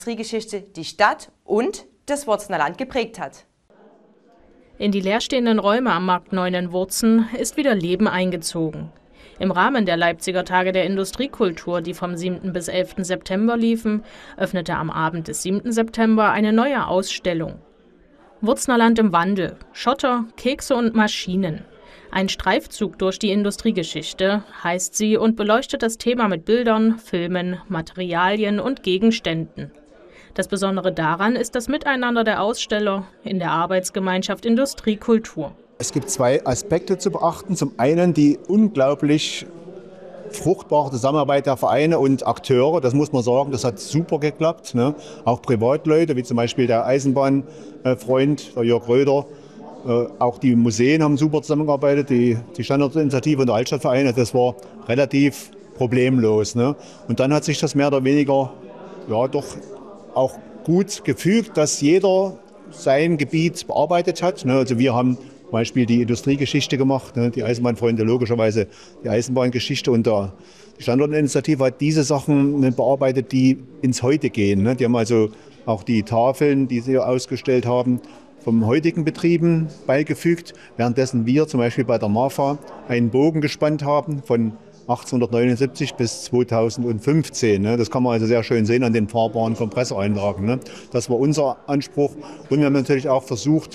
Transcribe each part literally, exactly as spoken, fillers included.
Industriegeschichte die Stadt und das Wurzner Land geprägt hat. In die leerstehenden Räume am Markt neun in Wurzen ist wieder Leben eingezogen. Im Rahmen der Leipziger Tage der Industriekultur, die vom siebten bis elften September liefen, öffnete am Abend des siebten September eine neue Ausstellung. Wurzner Land im Wandel, Schotter, Kekse und Maschinen. Ein Streifzug durch die Industriegeschichte heißt sie und beleuchtet das Thema mit Bildern, Filmen, Materialien und Gegenständen. Das Besondere daran ist das Miteinander der Aussteller in der Arbeitsgemeinschaft Industriekultur. Es gibt zwei Aspekte zu beachten. Zum einen die unglaublich fruchtbare Zusammenarbeit der Vereine und Akteure. Das muss man sagen, das hat super geklappt. Ne? Auch Privatleute, wie zum Beispiel der Eisenbahnfreund, der Jörg Röder. Äh, auch die Museen haben super zusammengearbeitet, die, die Standortinitiative und der Altstadtverein. Das war relativ problemlos. Ne? Und dann hat sich das mehr oder weniger ja, doch auch gut gefügt, dass jeder sein Gebiet bearbeitet hat. Also wir haben zum Beispiel die Industriegeschichte gemacht, die Eisenbahnfreunde logischerweise die Eisenbahngeschichte und die Standortinitiative hat diese Sachen bearbeitet, die ins Heute gehen. Die haben also auch die Tafeln, die sie ausgestellt haben, vom heutigen Betrieben beigefügt, währenddessen wir zum Beispiel bei der MAFA einen Bogen gespannt haben von achtzehnhundertneunundsiebzig bis zweitausendfünfzehn. Das kann man also sehr schön sehen an den fahrbaren Kompressoreinlagen. Das war unser Anspruch. Und wir haben natürlich auch versucht,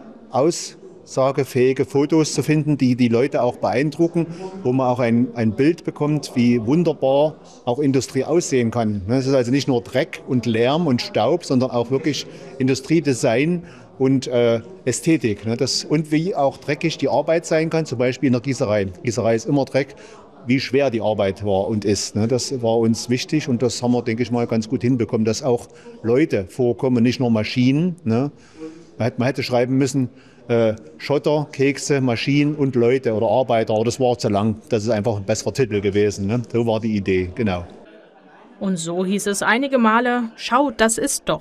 aussagefähige Fotos zu finden, die die Leute auch beeindrucken, wo man auch ein, ein Bild bekommt, wie wunderbar auch Industrie aussehen kann. Es ist also nicht nur Dreck und Lärm und Staub, sondern auch wirklich Industriedesign und äh, Ästhetik. Das, und wie auch dreckig die Arbeit sein kann, zum Beispiel in der Gießerei. Gießerei ist immer Dreck. Wie schwer die Arbeit war und ist. Das war uns wichtig und das haben wir, denke ich mal, ganz gut hinbekommen, dass auch Leute vorkommen, nicht nur Maschinen. Man hätte schreiben müssen, äh, Schotter, Kekse, Maschinen und Leute oder Arbeiter, aber das war zu lang. Das ist einfach ein besserer Titel gewesen. So war die Idee, genau. Und so hieß es einige Male, schaut, das ist doch.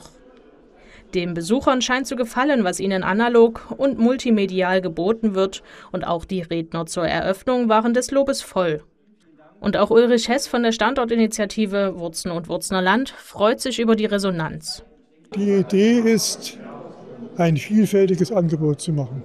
Den Besuchern scheint zu gefallen, was ihnen analog und multimedial geboten wird und auch die Redner zur Eröffnung waren des Lobes voll. Und auch Ulrich Hess von der Standortinitiative Wurzen und Wurzner Land freut sich über die Resonanz. Die Idee ist, ein vielfältiges Angebot zu machen.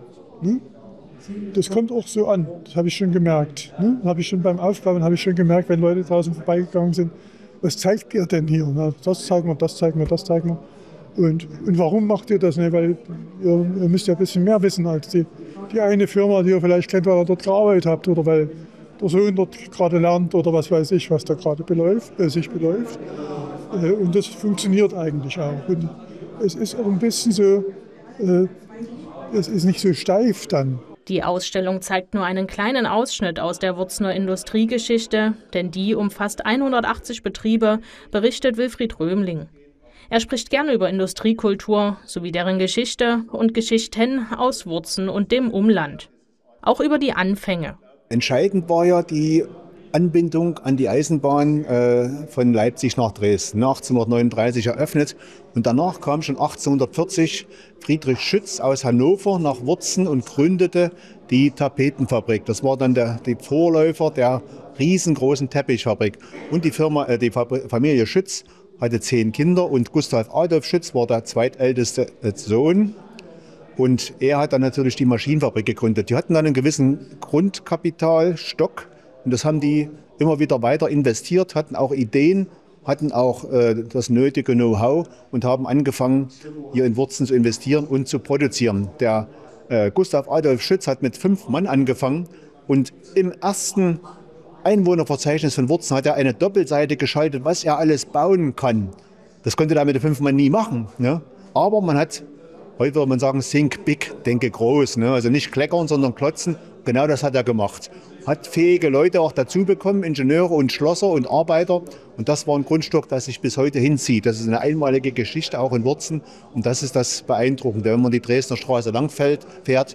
Das kommt auch so an, das habe ich schon gemerkt. Das habe ich schon beim Aufbauen habe ich schon gemerkt, wenn Leute draußen vorbeigegangen sind, was zeigt ihr denn hier? Das zeigen wir, das zeigen wir, das zeigen wir. Und, und warum macht ihr das nicht? Weil ihr, ihr müsst ja ein bisschen mehr wissen als die, die eine Firma, die ihr vielleicht kennt, weil ihr dort gearbeitet habt oder weil der Sohn dort gerade lernt oder was weiß ich, was da gerade beläuft, äh, sich beläuft. Äh, und das funktioniert eigentlich auch. Und es ist auch ein bisschen so, äh, es ist nicht so steif dann. Die Ausstellung zeigt nur einen kleinen Ausschnitt aus der Wurzner Industriegeschichte, denn die umfasst hundertachtzig Betriebe, berichtet Wilfried Römling. Er spricht gerne über Industriekultur sowie deren Geschichte und Geschichten aus Wurzen und dem Umland. Auch über die Anfänge. Entscheidend war ja die Anbindung an die Eisenbahn äh, von Leipzig nach Dresden, achtzehnhundertneununddreißig eröffnet. Und danach kam schon achtzehnhundertvierzig Friedrich Schütz aus Hannover nach Wurzen und gründete die Tapetenfabrik. Das war dann der die Vorläufer der riesengroßen Teppichfabrik. Und die Firma, äh, die Familie Schütz hatte zehn Kinder und Gustav Adolf Schütz war der zweitälteste Sohn. Und er hat dann natürlich die Maschinenfabrik gegründet. Die hatten dann einen gewissen Grundkapitalstock und das haben die immer wieder weiter investiert, hatten auch Ideen, hatten auch äh, das nötige Know-how und haben angefangen, hier in Wurzen zu investieren und zu produzieren. Der äh, Gustav Adolf Schütz hat mit fünf Mann angefangen und im ersten Einwohnerverzeichnis von Wurzen hat er eine Doppelseite geschaltet, was er alles bauen kann. Das konnte er mit den fünf Mann nie machen. Ne? Aber man hat, heute würde man sagen, think big, denke groß. Ne? Also nicht kleckern, sondern klotzen. Genau das hat er gemacht. Hat fähige Leute auch dazu bekommen, Ingenieure und Schlosser und Arbeiter. Und das war ein Grundstock, das sich bis heute hinzieht. Das ist eine einmalige Geschichte, auch in Wurzen. Und das ist das Beeindruckende, wenn man die Dresdner Straße lang fährt,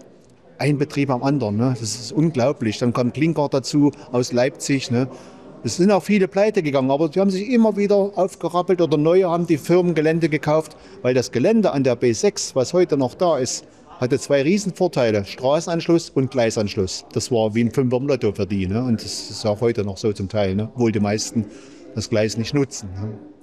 ein Betrieb am anderen. Ne? Das ist unglaublich. Dann kam Klinker dazu aus Leipzig. Ne? Es sind auch viele pleite gegangen, aber die haben sich immer wieder aufgerappelt oder neue haben die Firmengelände gekauft, weil das Gelände an der B sechs, was heute noch da ist, hatte zwei Riesenvorteile, Straßenanschluss und Gleisanschluss. Das war wie ein Fünfer im Lotto für die. Ne? Und das ist auch heute noch so zum Teil, ne? Obwohl die meisten das Gleis nicht nutzen. Ne?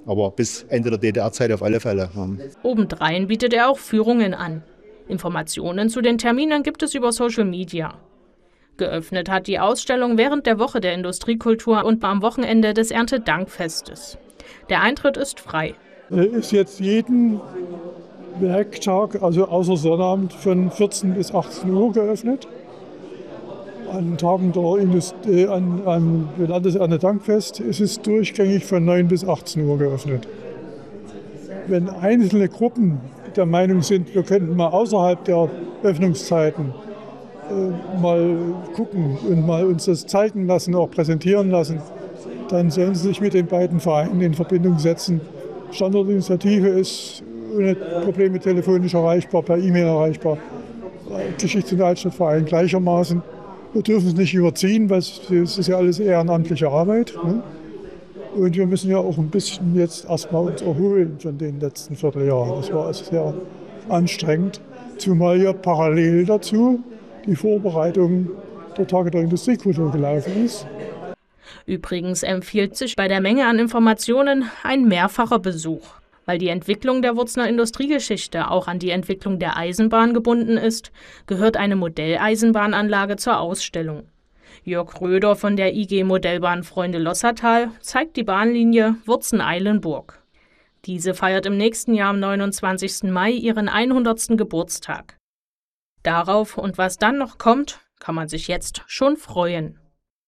Aber bis Ende der D D R-Zeit auf alle Fälle. Ja. Obendrein bietet er auch Führungen an. Informationen zu den Terminen gibt es über Social Media. Geöffnet hat die Ausstellung während der Woche der Industriekultur und am Wochenende des Erntedankfestes. Der Eintritt ist frei. Ist jetzt jeden Werktag, also außer Sonnabend, von vierzehn bis achtzehn Uhr geöffnet. An Tagen der Industrie, an, am Landeserntedankfest ist es durchgängig von neun bis achtzehn Uhr geöffnet. Wenn einzelne Gruppen der Meinung sind, wir könnten mal außerhalb der Öffnungszeiten äh, mal gucken und mal uns das zeigen lassen, auch präsentieren lassen, dann sollen sie sich mit den beiden Vereinen in Verbindung setzen. Standortinitiative ist ohne Probleme telefonisch erreichbar, per E-Mail erreichbar. Geschichts- und Altstadtverein gleichermaßen. Wir dürfen es nicht überziehen, weil es ist ja alles ehrenamtliche Arbeit. Ne? Und wir müssen ja auch ein bisschen jetzt erstmal uns erholen von den letzten Vierteljahren. Das war also sehr anstrengend, zumal ja parallel dazu die Vorbereitung der Tage der Industriekultur gelaufen ist. Übrigens empfiehlt sich bei der Menge an Informationen ein mehrfacher Besuch. Weil die Entwicklung der Wurzner Industriegeschichte auch an die Entwicklung der Eisenbahn gebunden ist, gehört eine Modelleisenbahnanlage zur Ausstellung. Jörg Röder von der I G Modellbahn Freunde Lossertal zeigt die Bahnlinie Wurzen-Eilenburg. Diese feiert im nächsten Jahr am neunundzwanzigsten Mai ihren hundertsten Geburtstag. Darauf und was dann noch kommt, kann man sich jetzt schon freuen.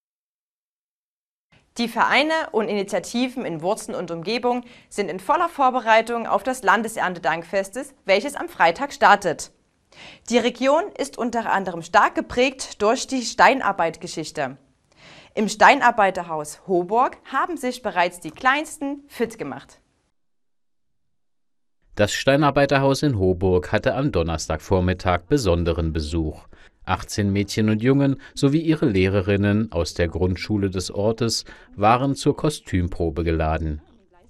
Die Vereine und Initiativen in Wurzen und Umgebung sind in voller Vorbereitung auf das Landeserntedankfestes, welches am Freitag startet. Die Region ist unter anderem stark geprägt durch die Steinarbeitgeschichte. Im Steinarbeiterhaus Hoburg haben sich bereits die Kleinsten fit gemacht. Das Steinarbeiterhaus in Hoburg hatte am Donnerstagvormittag besonderen Besuch. achtzehn Mädchen und Jungen sowie ihre Lehrerinnen aus der Grundschule des Ortes waren zur Kostümprobe geladen.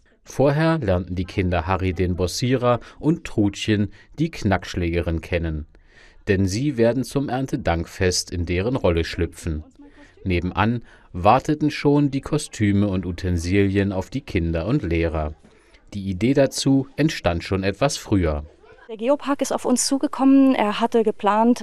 Vorher lernten die Kinder Harry den Bossierer und Trudchen die Knackschlägerin kennen. Denn sie werden zum Erntedankfest in deren Rolle schlüpfen. Nebenan warteten schon die Kostüme und Utensilien auf die Kinder und Lehrer. Die Idee dazu entstand schon etwas früher. Der Geopark ist auf uns zugekommen. Er hatte geplant,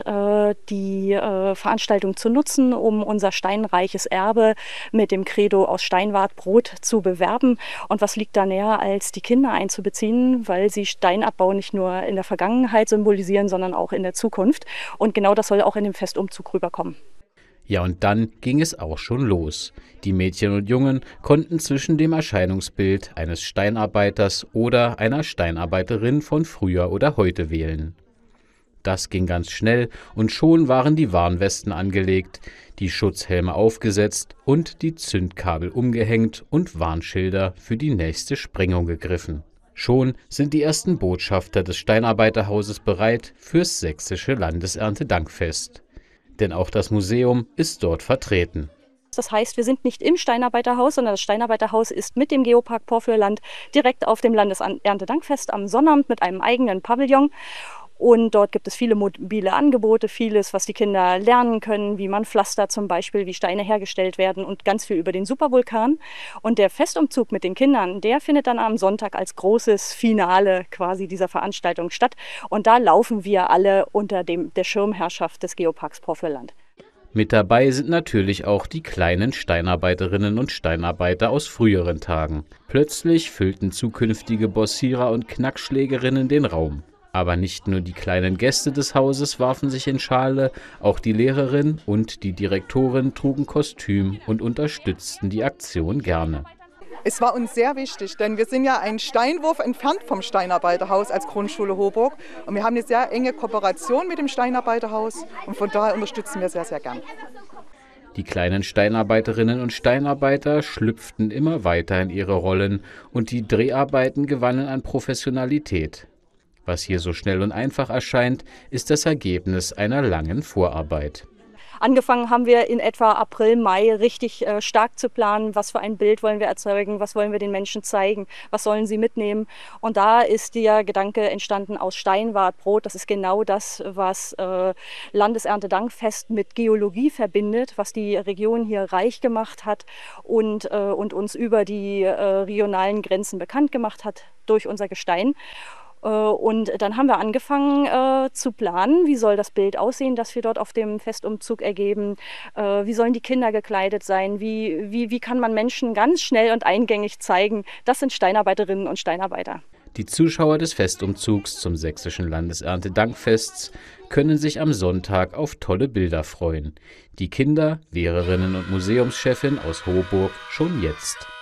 die Veranstaltung zu nutzen, um unser steinreiches Erbe mit dem Credo aus Steinwart Brot zu bewerben. Und was liegt da näher, als die Kinder einzubeziehen, weil sie Steinabbau nicht nur in der Vergangenheit symbolisieren, sondern auch in der Zukunft. Und genau das soll auch in dem Festumzug rüberkommen. Ja, und dann ging es auch schon los. Die Mädchen und Jungen konnten zwischen dem Erscheinungsbild eines Steinarbeiters oder einer Steinarbeiterin von früher oder heute wählen. Das ging ganz schnell und schon waren die Warnwesten angelegt, die Schutzhelme aufgesetzt und die Zündkabel umgehängt und Warnschilder für die nächste Sprengung gegriffen. Schon sind die ersten Botschafter des Steinarbeiterhauses bereit fürs sächsische Landeserntedankfest. Denn auch das Museum ist dort vertreten. Das heißt, wir sind nicht im Steinarbeiterhaus, sondern das Steinarbeiterhaus ist mit dem Geopark Porphyerland direkt auf dem Landeserntedankfest am Sonnabend mit einem eigenen Pavillon. Und dort gibt es viele mobile Angebote, vieles, was die Kinder lernen können, wie man pflastert zum Beispiel, wie Steine hergestellt werden und ganz viel über den Supervulkan. Und der Festumzug mit den Kindern, der findet dann am Sonntag als großes Finale quasi dieser Veranstaltung statt. Und da laufen wir alle unter dem, der Schirmherrschaft des Geoparks Porphyerland. Mit dabei sind natürlich auch die kleinen Steinarbeiterinnen und Steinarbeiter aus früheren Tagen. Plötzlich füllten zukünftige Bossierer und Knackschlägerinnen den Raum. Aber nicht nur die kleinen Gäste des Hauses warfen sich in Schale, auch die Lehrerin und die Direktorin trugen Kostüm und unterstützten die Aktion gerne. Es war uns sehr wichtig, denn wir sind ja einen Steinwurf entfernt vom Steinarbeiterhaus als Grundschule Hoburg. Und wir haben eine sehr enge Kooperation mit dem Steinarbeiterhaus und von daher unterstützen wir sehr, sehr gern. Die kleinen Steinarbeiterinnen und Steinarbeiter schlüpften immer weiter in ihre Rollen und die Dreharbeiten gewannen an Professionalität. Was hier so schnell und einfach erscheint, ist das Ergebnis einer langen Vorarbeit. Angefangen haben wir in etwa April, Mai richtig äh, stark zu planen, was für ein Bild wollen wir erzeugen, was wollen wir den Menschen zeigen, was sollen sie mitnehmen. Und da ist der Gedanke entstanden aus Stein ward Brot. Das ist genau das, was äh, Landeserntedankfest mit Geologie verbindet, was die Region hier reich gemacht hat und, äh, und uns über die äh, regionalen Grenzen bekannt gemacht hat durch unser Gestein. Und dann haben wir angefangen äh, zu planen, wie soll das Bild aussehen, das wir dort auf dem Festumzug ergeben, äh, wie sollen die Kinder gekleidet sein, wie, wie, wie kann man Menschen ganz schnell und eingängig zeigen, das sind Steinarbeiterinnen und Steinarbeiter. Die Zuschauer des Festumzugs zum Sächsischen Landeserntedankfests können sich am Sonntag auf tolle Bilder freuen. Die Kinder, Lehrerinnen und Museumschefin aus Hoburg schon jetzt.